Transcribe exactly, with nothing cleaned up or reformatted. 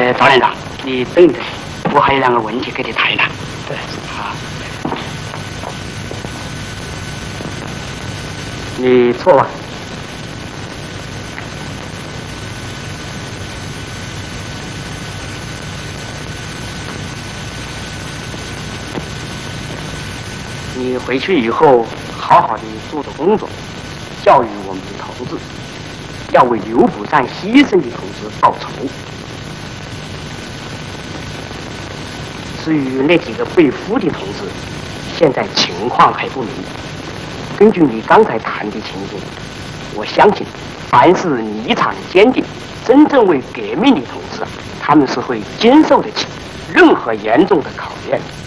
呃，赵连长，你等一等，我还有两个问题给你谈一谈。 对， 啊，你错了。你回去以后，好好的做做工作，教育我们的同志，要为刘部长牺牲的同志报仇。至于那几个被俘的同志，现在情况还不明。根据你刚才谈的情形，我相信，凡是立场坚定、真正为革命的同志，他们是会经受得起任何严重的考验。